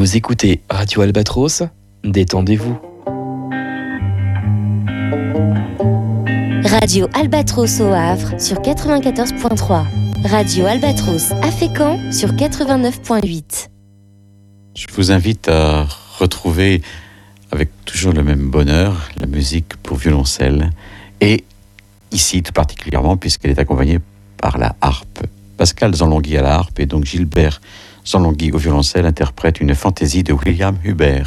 Vous écoutez Radio Albatros, détendez-vous. Radio Albatros au Havre sur 94.3. Radio Albatros à Fécamp sur 89.8. Je vous invite à retrouver avec toujours le même bonheur la musique pour violoncelle et ici tout particulièrement puisqu'elle est accompagnée par la harpe. Pascal Zanlonghi à la harpe et donc Gilbert Zanlonghi au violoncelle interprète une fantaisie de William Huber.